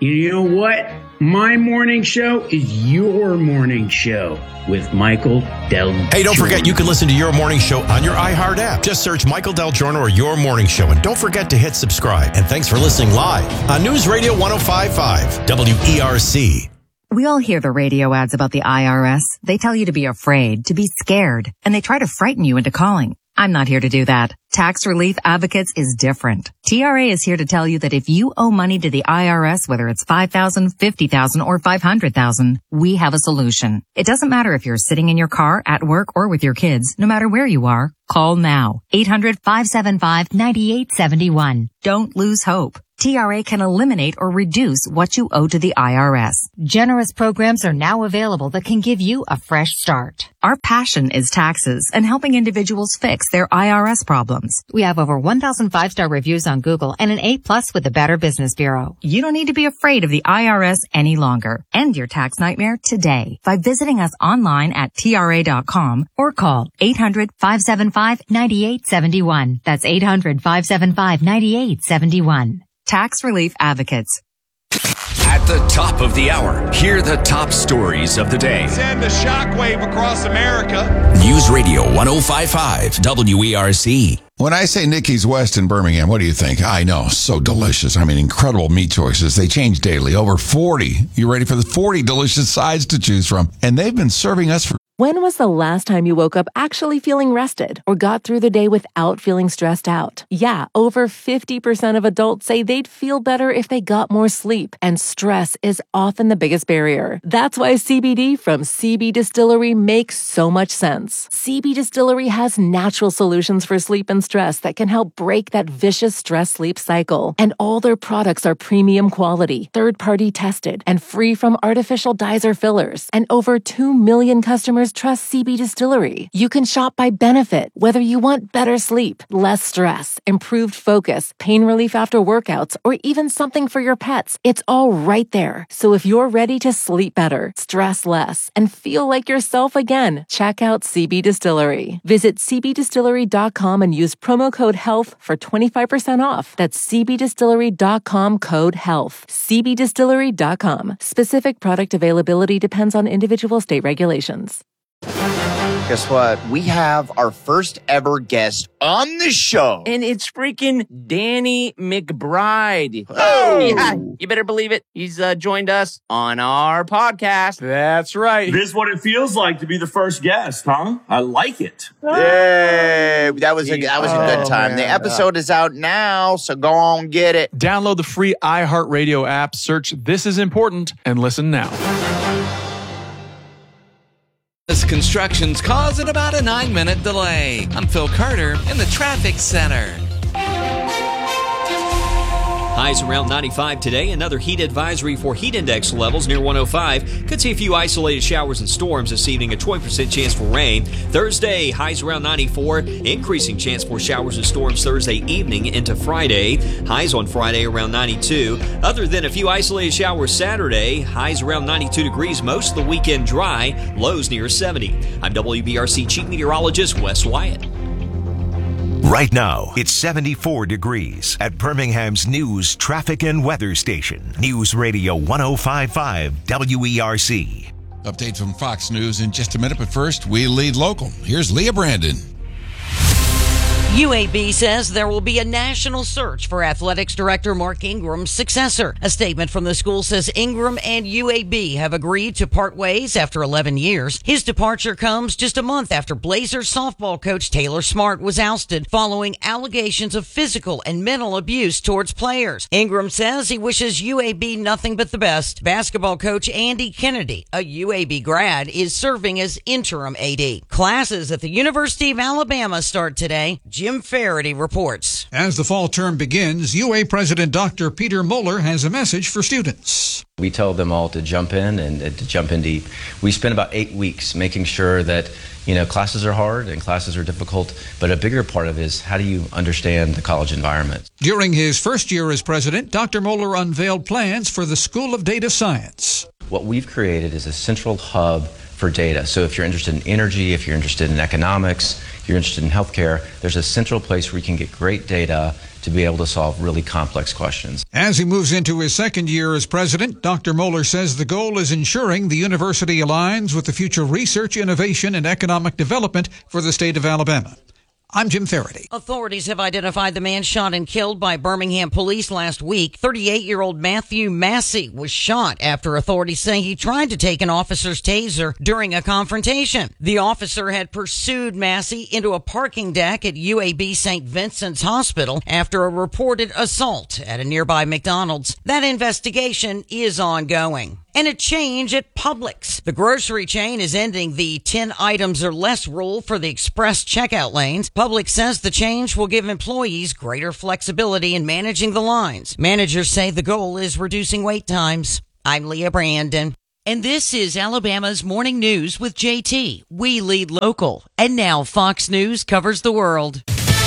You know what? My morning show is your morning show with Michael Del Giorno. Hey, don't forget, you can listen to Your Morning Show on your iHeart app. Just search Michael Del Giorno or Your Morning Show, and don't forget to hit subscribe. And thanks for listening live on News Radio 105.5 WERC. We all hear the radio ads about the IRS. They tell you to be afraid, to be scared, and they try to frighten you into calling. I'm not here to do that. Tax Relief Advocates is different. TRA is here to tell you that if you owe money to the IRS, whether it's $5,000, $50,000, or $500,000, we have a solution. It doesn't matter if you're sitting in your car, at work, or with your kids. No matter where you are, call now. 800-575-9871. Don't lose hope. TRA can eliminate or reduce what you owe to the IRS. Generous programs are now available that can give you a fresh start. Our passion is taxes and helping individuals fix their IRS problems. We have over 1,000 5-star reviews on Google and an A+ with the Better Business Bureau. You don't need to be afraid of the IRS any longer. End your tax nightmare today by visiting us online at TRA.com or call 800-575-9871. That's 800-575-9871. Tax Relief Advocates. At the top of the hour, hear the top stories of the day. Send a shockwave across America. News Radio 105.5 WERC. When I say Nikki's West in Birmingham, what do you think? I know, so delicious. I mean, incredible meat choices. They change daily. Over 40. You ready for the 40 delicious sides to choose from? And they've been serving us for... When was the last time you woke up actually feeling rested or got through the day without feeling stressed out? Yeah, over 50% of adults say they'd feel better if they got more sleep, and stress is often the biggest barrier. That's why CBD from CB Distillery makes so much sense. CB Distillery has natural solutions for sleep and stress that can help break that vicious stress-sleep cycle. And all their products are premium quality, third-party tested, and free from artificial dyes or fillers. And over 2 million customers trust CB Distillery. You can shop by benefit, whether you want better sleep, less stress, improved focus, pain relief after workouts, or even something for your pets. It's all right there. So if you're ready to sleep better, stress less, and feel like yourself again, check out CB Distillery. Visit cbdistillery.com and use promo code HEALTH for 25% off. That's cbdistillery.com code HEALTH. cbdistillery.com. Specific product availability depends on individual state regulations. Guess what? We have our first ever guest on the show. And it's freaking Danny McBride. Oh! Yeah, you better believe it. He's joined us on our podcast. That's right. This is what it feels like to be the first guest, huh? I like it. Yay! That was a good time. Man. The episode is out now, so go on get it. Download the free iHeartRadio app, search This Is Important, and listen now. This construction's causing about a 9-minute delay. I'm Phil Carter in the traffic center. Highs around 95 today. Another heat advisory for heat index levels near 105. Could see a few isolated showers and storms this evening. A 20% chance for rain. Thursday, highs around 94. Increasing chance for showers and storms Thursday evening into Friday. Highs on Friday around 92. Other than a few isolated showers Saturday, highs around 92 degrees. Most of the weekend dry. Lows near 70. I'm WBRC Chief Meteorologist Wes Wyatt. Right now, it's 74 degrees at Birmingham's news, traffic, and weather station. News Radio 105.5 WERC. Update from Fox News in just a minute, but first, we lead local. Here's Leah Brandon. UAB says there will be a national search for athletics director Mark Ingram's successor. A statement from the school says Ingram and UAB have agreed to part ways after 11 years. His departure comes just a month after Blazers softball coach Taylor Smart was ousted following allegations of physical and mental abuse towards players. Ingram says he wishes UAB nothing but the best. Basketball coach Andy Kennedy, a UAB grad, is serving as interim AD. Classes at the University of Alabama start today. Jim Faraday reports. As the fall term begins, UA President Dr. Peter Moeller has a message for students. We tell them all to jump in and to jump in deep. We spend about 8 weeks making sure that, classes are hard and classes are difficult, but a bigger part of it is how do you understand the college environment? During his first year as president, Dr. Moeller unveiled plans for the School of Data Science. What we've created is a central hub for data. So if you're interested in energy, if you're interested in economics, if you're interested in healthcare, there's a central place where you can get great data to be able to solve really complex questions. As he moves into his second year as president, Dr. Moeller says the goal is ensuring the university aligns with the future research, innovation, and economic development for the state of Alabama. I'm Jim Faraday. Authorities have identified the man shot and killed by Birmingham police last week. 38-year-old Matthew Massey was shot after authorities say he tried to take an officer's taser during a confrontation. The officer had pursued Massey into a parking deck at UAB St. Vincent's Hospital after a reported assault at a nearby McDonald's. That investigation is ongoing. And a change at Publix. The grocery chain is ending the 10 items or less rule for the express checkout lanes. Publix says the change will give employees greater flexibility in managing the lines. Managers say the goal is reducing wait times. I'm Leah Brandon. And this is Alabama's Morning News with JT. We lead local. And now Fox News covers the world.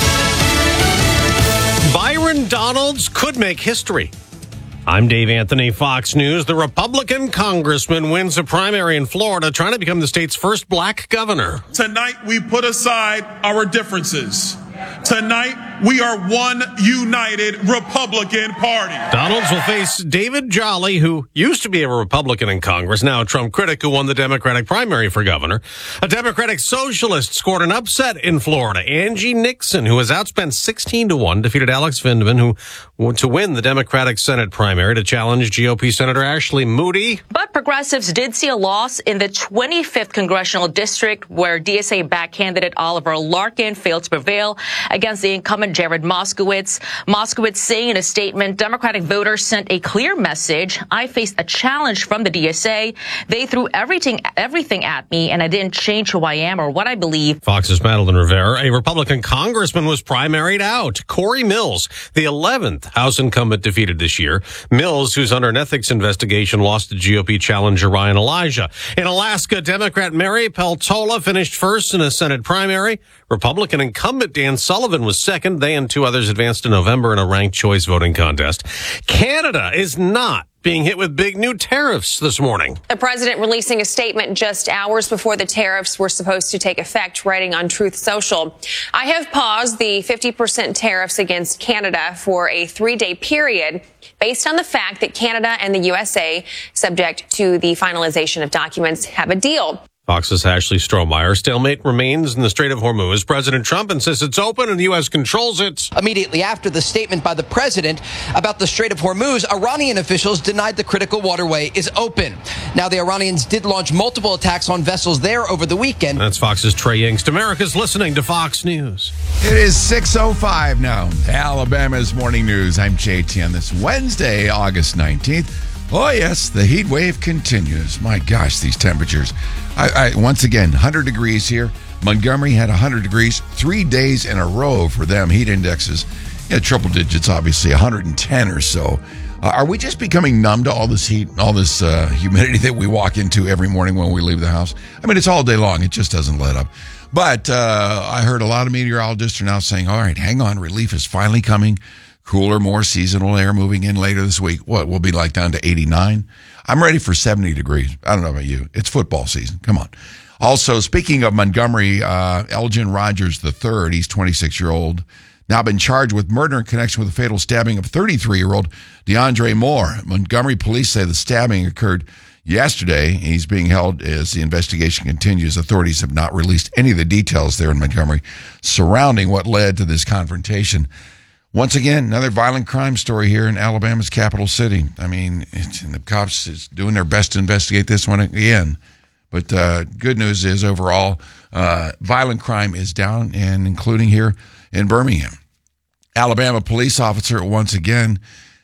Byron Donalds could make history. I'm Dave Anthony, Fox News. The Republican congressman wins a primary in Florida, trying to become the state's first black governor. Tonight, we put aside our differences. Tonight, we are one united Republican Party. Donalds will face David Jolly, who used to be a Republican in Congress, now a Trump critic who won the Democratic primary for governor. A Democratic socialist scored an upset in Florida. Angie Nixon, who was outspent 16-1, defeated Alex Vindman, who to win the Democratic Senate primary to challenge GOP Senator Ashley Moody. But progressives did see a loss in the 25th congressional district, where DSA-backed candidate Oliver Larkin failed to prevail against the incumbent Jared Moskowitz. Moskowitz saying in a statement, Democratic voters sent a clear message. I faced a challenge from the DSA. They threw everything at me, and I didn't change who I am or what I believe. Fox's Madeline Rivera. A Republican congressman was primaried out. Corey Mills, the 11th House incumbent defeated this year. Mills, who's under an ethics investigation, lost to GOP challenger Ryan Elijah. In Alaska, Democrat Mary Peltola finished first in a Senate primary. Republican incumbent Dan Sullivan was second. They and two others advanced to November in a ranked choice voting contest. Canada is not being hit with big new tariffs this morning. The president releasing a statement just hours before the tariffs were supposed to take effect, writing on Truth Social. I have paused the 50% tariffs against Canada for a 3-day period based on the fact that Canada and the USA, subject to the finalization of documents, have a deal. Fox's Ashley Strohmeyer. Stalemate remains in the Strait of Hormuz. President Trump insists it's open and the U.S. controls it. Immediately after the statement by the president about the Strait of Hormuz, Iranian officials denied the critical waterway is open. Now, the Iranians did launch multiple attacks on vessels there over the weekend. That's Fox's Trey Yingst. America's listening to Fox News. It is 6:05 now. Alabama's Morning News. I'm JT on this Wednesday, August 19th. Oh, yes, the heat wave continues. My gosh, these temperatures. Once again, 100 degrees here. Montgomery had 100 degrees 3 days in a row for them. Heat indexes, triple digits, obviously, 110 or so. Are we just becoming numb to all this heat, all this humidity that we walk into every morning when we leave the house? I mean, it's all day long. It just doesn't let up. But I heard a lot of meteorologists are now saying, all right, hang on, relief is finally coming. Cooler, more seasonal air moving in later this week. What, we'll be like down to 89? I'm ready for 70 degrees. I don't know about you. It's football season. Come on. Also, speaking of Montgomery, Elgin Rogers III, he's 26-year-old, now been charged with murder in connection with the fatal stabbing of 33-year-old DeAndre Moore. Montgomery police say the stabbing occurred yesterday. He's being held as the investigation continues. Authorities have not released any of the details there in Montgomery surrounding what led to this confrontation. Once again, another violent crime story here in Alabama's capital city. I mean, the cops is doing their best to investigate this one again. But good news is overall, violent crime is down, and including here in Birmingham. Alabama police officer once again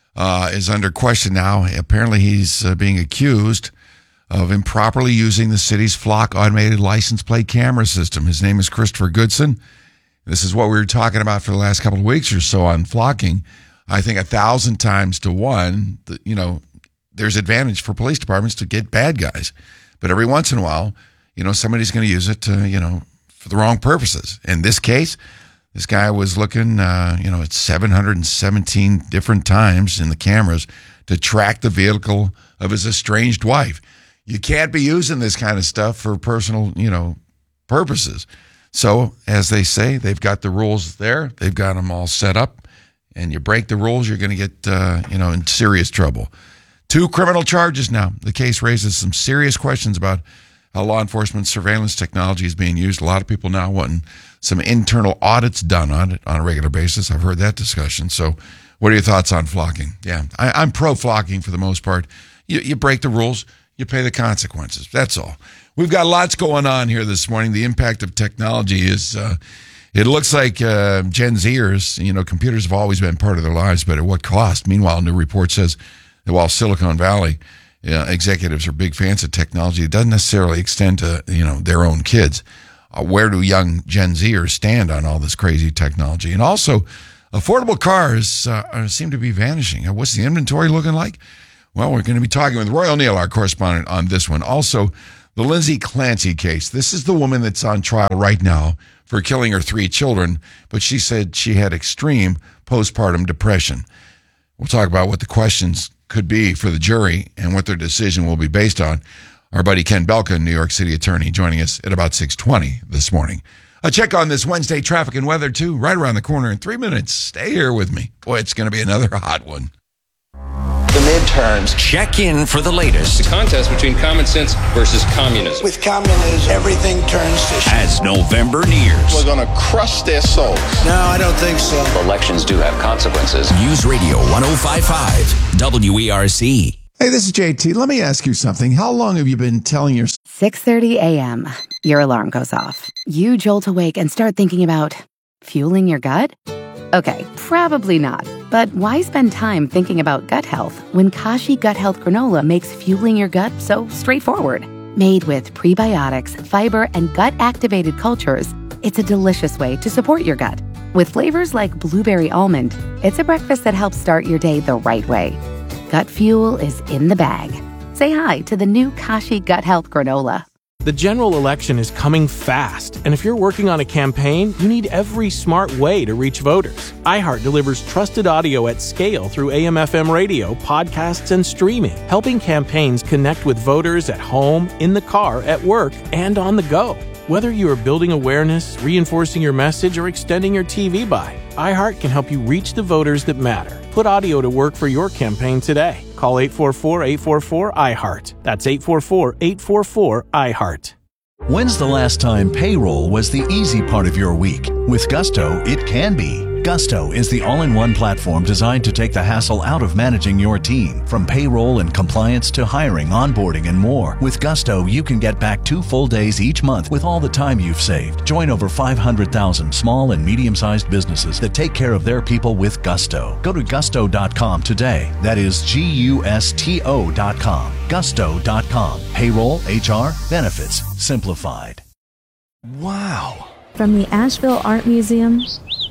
is under question now. Apparently he's being accused of improperly using the city's Flock automated license plate camera system. His name is Christopher Goodson. This is what we were talking about for the last couple of weeks or so on flocking. I think 1,000 times to 1, there's advantage for police departments to get bad guys. But every once in a while, somebody's going to use it to, for the wrong purposes. In this case, this guy was looking, at 717 different times in the cameras to track the vehicle of his estranged wife. You can't be using this kind of stuff for personal, purposes. So, as they say, they've got the rules there. They've got them all set up. and you break the rules, you're going to get, in serious trouble. 2 criminal charges now. The case raises some serious questions about how law enforcement surveillance technology is being used. A lot of people now wanting some internal audits done on it on a regular basis. I've heard that discussion. So what are your thoughts on flocking? Yeah, I'm pro-flocking for the most part. You break the rules, you pay the consequences. That's all. We've got lots going on here this morning. The impact of technology is, it looks like Gen Zers, computers have always been part of their lives, but at what cost? Meanwhile, a new report says that while Silicon Valley executives are big fans of technology, it doesn't necessarily extend to, their own kids. Where do young Gen Zers stand on all this crazy technology? And also, affordable cars seem to be vanishing. What's the inventory looking like? Well, we're going to be talking with Roy O'Neill, our correspondent, on this one. Also, the Lindsay Clancy case. This is the woman that's on trial right now for killing her 3 children, but she said she had extreme postpartum depression. We'll talk about what the questions could be for the jury and what their decision will be based on. Our buddy Ken Belka, New York City attorney, joining us at about 6:20 this morning. A check on this Wednesday traffic and weather, too, right around the corner in 3 minutes. Stay here with me. Boy, it's going to be another hot one. The midterms. Check in for the latest. The contest between common sense versus communism. With communism, everything turns to shit. As November nears. We're going to crush their souls. No, I don't think so. Elections do have consequences. News Radio 105.5 WERC. Hey, this is JT. Let me ask you something. How long have you been telling your... 6:30 a.m. Your alarm goes off. You jolt awake and start thinking about fueling your gut? Okay, probably not. But why spend time thinking about gut health when Kashi Gut Health Granola makes fueling your gut so straightforward? Made with prebiotics, fiber, and gut-activated cultures, it's a delicious way to support your gut. With flavors like blueberry almond, it's a breakfast that helps start your day the right way. Gut fuel is in the bag. Say hi to the new Kashi Gut Health Granola. The general election is coming fast, and if you're working on a campaign, you need every smart way to reach voters. iHeart delivers trusted audio at scale through AM/FM radio, podcasts, and streaming, helping campaigns connect with voters at home, in the car, at work, and on the go. Whether you are building awareness, reinforcing your message, or extending your TV buy, iHeart can help you reach the voters that matter. Put audio to work for your campaign today. Call 844-844-iHeart. That's 844-844-iHeart. When's the last time payroll was the easy part of your week? With Gusto, it can be. Gusto is the all-in-one platform designed to take the hassle out of managing your team. From payroll and compliance to hiring, onboarding, and more. With Gusto, you can get back 2 full days each month with all the time you've saved. Join over 500,000 small and medium-sized businesses that take care of their people with Gusto. Go to gusto.com today. That is GUSTO.com. Gusto.com. Payroll, HR, benefits, simplified. Wow. From the Asheville Art Museum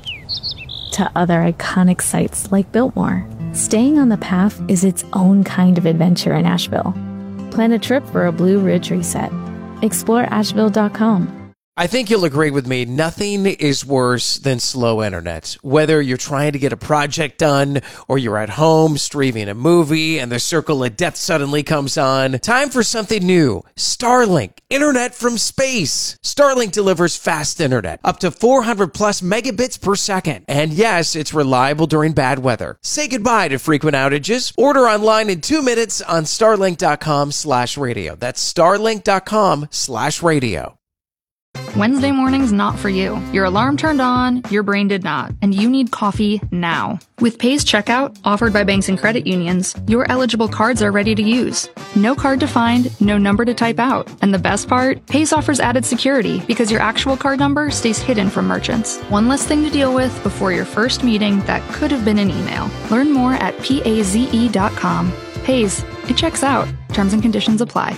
to other iconic sites like Biltmore, staying on the path is its own kind of adventure in Asheville. Plan a trip for a Blue Ridge reset. Explore Asheville.com. I think you'll agree with me, nothing is worse than slow internet. Whether you're trying to get a project done or you're at home streaming a movie and the circle of death suddenly comes on, time for something new. Starlink, internet from space. Starlink delivers fast internet, up to 400 plus megabits per second. And yes, it's reliable during bad weather. Say goodbye to frequent outages. Order online in 2 minutes on starlink.com/radio. That's starlink.com/radio. Wednesday morning's not for you. Your alarm turned on, your brain did not, and you need coffee now. With Pay's checkout, offered by banks and credit unions, your eligible cards are ready to use. No card to find, no number to type out. And the best part, Pay's offers added security because your actual card number stays hidden from merchants. One less thing to deal with before your first meeting that could have been an email. Learn more at PAZE.com. Pay's, it checks out. Terms and conditions apply.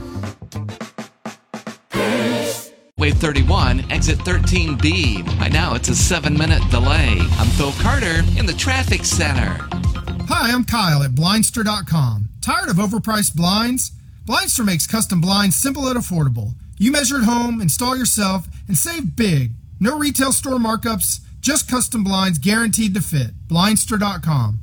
Wave 31, exit 13B. By now, it's a 7-minute delay. I'm Phil Carter in the traffic center. Hi, I'm Kyle at Blindster.com. Tired of overpriced blinds? Blindster makes custom blinds simple and affordable. You measure at home, install yourself, and save big. No retail store markups, just custom blinds guaranteed to fit. Blindster.com.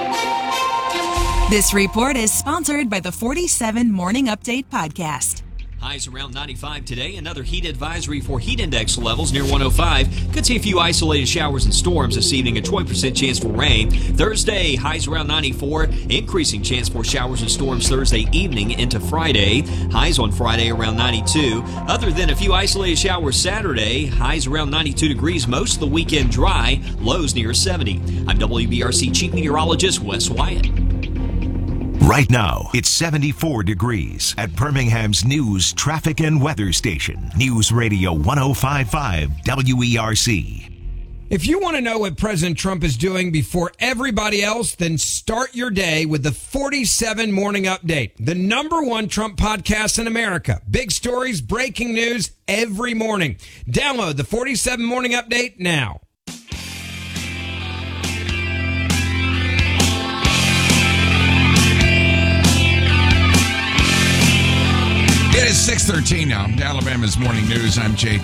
This report is sponsored by the 47 Morning Update podcast. Highs around 95 today. Another heat advisory for heat index levels near 105. Could see a few isolated showers and storms this evening. A 20% chance for rain. Thursday, highs around 94. Increasing chance for showers and storms Thursday evening into Friday. Highs on Friday around 92. Other than a few isolated showers Saturday, highs around 92 degrees. Most of the weekend dry. Lows near 70. I'm WBRC Chief Meteorologist Wes Wyatt. Right now, it's 74 degrees at Birmingham's news, traffic, and weather station. News Radio 105.5 WERC. If you want to know what President Trump is doing before everybody else, then start your day with the 47 Morning Update, the #1 Trump podcast in America. Big stories, breaking news every morning. Download the 47 Morning Update now. It is 6:13 now. Alabama's Morning News. I'm Jay